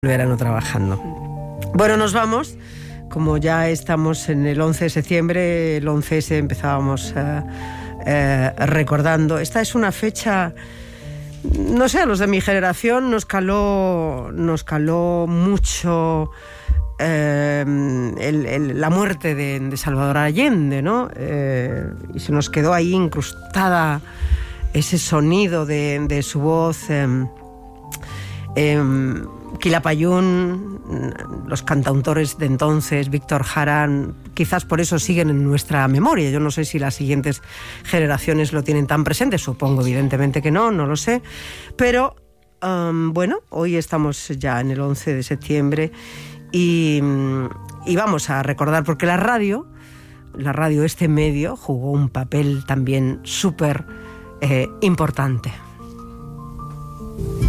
verano trabajando. Bueno, nos vamos. Como ya estamos en el 11 de septiembre, el 11S empezábamos recordando. Esta es una fecha, no sé, a los de mi generación nos caló mucho la muerte de Salvador Allende, ¿no? Y se nos quedó ahí incrustada ese sonido de su voz. Quilapayún, los cantautores de entonces, Víctor Jara, quizás por eso siguen en nuestra memoria. Yo no sé si las siguientes generaciones lo tienen tan presente, supongo evidentemente que no lo sé, pero bueno, hoy estamos ya en el 11 de septiembre y vamos a recordar, porque la radio, este medio, jugó un papel también súper importante.